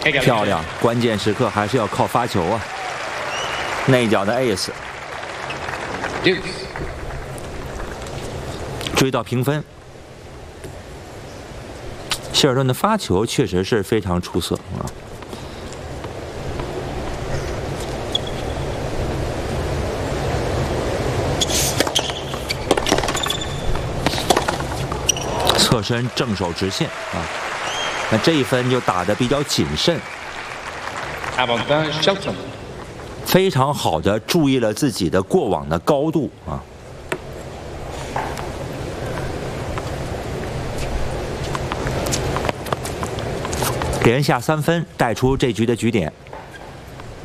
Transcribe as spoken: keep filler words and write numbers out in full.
漂亮，关键时刻还是要靠发球啊！内角的 ace， 追到平分。希尔顿的发球确实是非常出色啊！侧身正手直线啊！那这一分就打得比较谨慎，非常好的注意了自己的过往的高度啊！给人下三分，带出这局的局点。